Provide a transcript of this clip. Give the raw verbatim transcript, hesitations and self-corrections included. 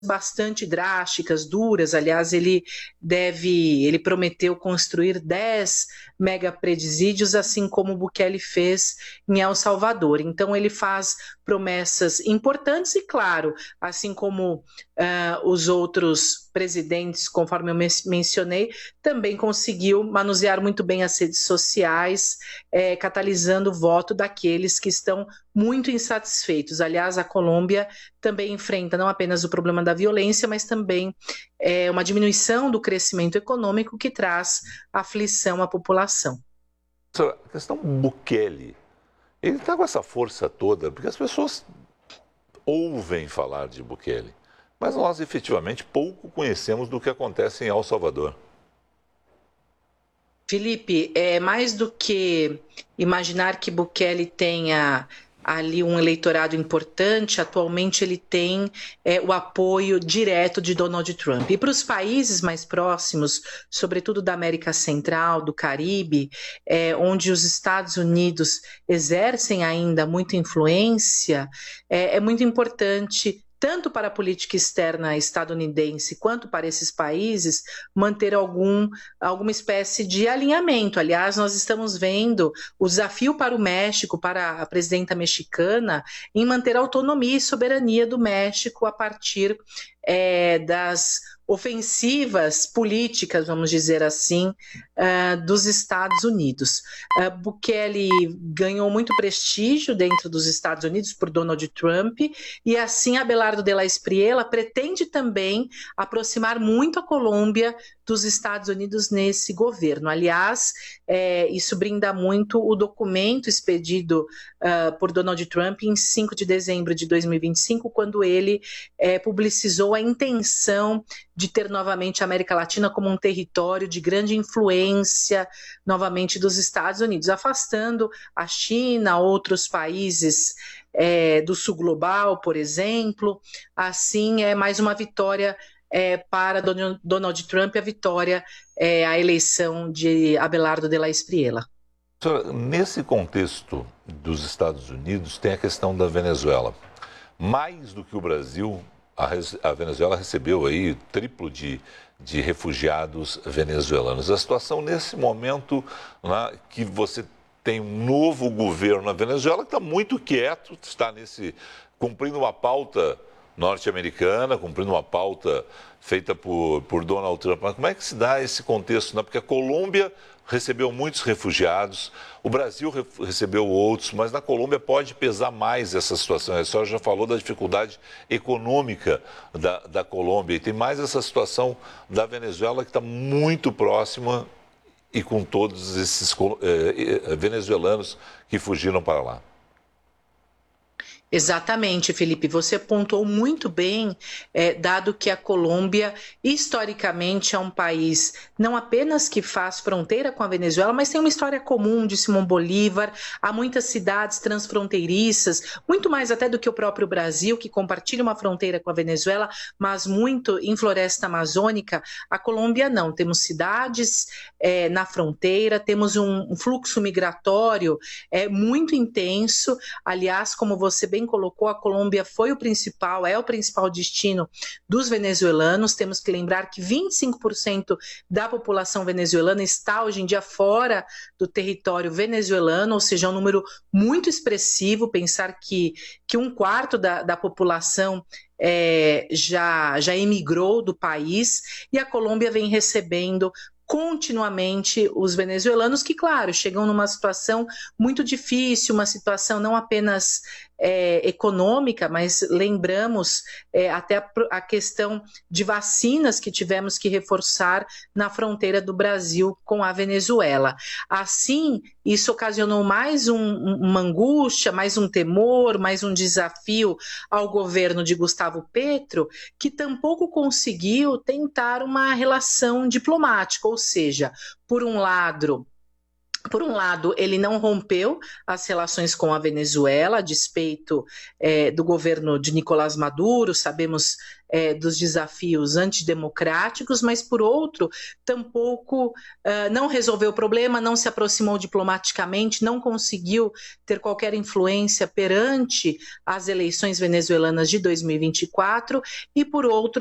bastante drásticas, duras. Aliás, ele deve, ele prometeu construir dez megapresídios, assim como o Bukele fez em El Salvador. Então, ele faz promessas importantes e, claro, assim como uh, os outros presidentes, conforme eu mencionei, também conseguiu manusear muito bem as redes sociais, eh, catalisando o voto daqueles que estão muito insatisfeitos. Aliás, a Colômbia também enfrenta não apenas o problema da violência, mas também é, uma diminuição do crescimento econômico que traz aflição à população. A questão Bukele, ele está com essa força toda, porque as pessoas ouvem falar de Bukele, mas nós efetivamente pouco conhecemos do que acontece em El Salvador. Felipe, é mais do que imaginar que Bukele tenha ali um eleitorado importante, atualmente ele tem é, o apoio direto de Donald Trump. E para os países mais próximos, sobretudo da América Central, do Caribe, é, onde os Estados Unidos exercem ainda muita influência, é, é muito importante, tanto para a política externa estadunidense quanto para esses países, manter algum, alguma espécie de alinhamento. Aliás, nós estamos vendo o desafio para o México, para a presidenta mexicana, em manter a autonomia e soberania do México a partir é, das ofensivas políticas, vamos dizer assim, uh, dos Estados Unidos. Uh, Bukele ganhou muito prestígio dentro dos Estados Unidos por Donald Trump e assim Abelardo de la Espriella pretende também aproximar muito a Colômbia dos Estados Unidos nesse governo. Aliás, é, isso brinda muito o documento expedido uh, por Donald Trump em cinco de dezembro de dois mil e vinte e cinco, quando ele é, publicizou a intenção de ter novamente a América Latina como um território de grande influência novamente dos Estados Unidos, afastando a China, outros países é, do sul global, por exemplo. Assim, é mais uma vitória é, para Donald Trump, a vitória, é, a eleição de Abelardo de la Espriella. Nesse contexto dos Estados Unidos, tem a questão da Venezuela. Mais do que o Brasil, a Venezuela recebeu aí triplo de, de refugiados venezuelanos. A situação nesse momento, né, que você tem um novo governo na Venezuela que está muito quieto, está nesse, cumprindo uma pauta norte-americana, cumprindo uma pauta feita por, por Donald Trump. Mas como é que se dá esse contexto? Né? Porque a Colômbia recebeu muitos refugiados, o Brasil re recebeu outros, mas na Colômbia pode pesar mais essa situação. A senhora já falou da dificuldade econômica da, da Colômbia e tem mais essa situação da Venezuela que está muito próxima e com todos esses eh, venezuelanos que fugiram para lá. Exatamente, Felipe, você apontou muito bem, é, dado que a Colômbia, historicamente, é um país não apenas que faz fronteira com a Venezuela, mas tem uma história comum de Simão Bolívar, há muitas cidades transfronteiriças, muito mais até do que o próprio Brasil, que compartilha uma fronteira com a Venezuela, mas muito em floresta amazônica. A Colômbia não, temos cidades é, na fronteira, temos um, um fluxo migratório é, muito intenso, aliás, como você bem colocou, a Colômbia foi o principal, é o principal destino dos venezuelanos. Temos que lembrar que vinte e cinco por cento da população venezuelana está hoje em dia fora do território venezuelano, ou seja, é um número muito expressivo. Pensar que, que um quarto da, da população é, já, já emigrou do país, e a Colômbia vem recebendo continuamente os venezuelanos que, claro, chegam numa situação muito difícil, uma situação não apenas é, econômica, mas lembramos é, até a, a questão de vacinas que tivemos que reforçar na fronteira do Brasil com a Venezuela. Assim, isso ocasionou mais um, uma angústia, mais um temor, mais um desafio ao governo de Gustavo Petro, que tampouco conseguiu tentar uma relação diplomática, ou seja, por um lado, Por um lado, ele não rompeu as relações com a Venezuela, a despeito é, do governo de Nicolás Maduro, sabemos é, dos desafios antidemocráticos, mas, por outro, tampouco uh, não resolveu o problema, não se aproximou diplomaticamente, não conseguiu ter qualquer influência perante as eleições venezuelanas de dois mil e vinte e quatro, e, por outro,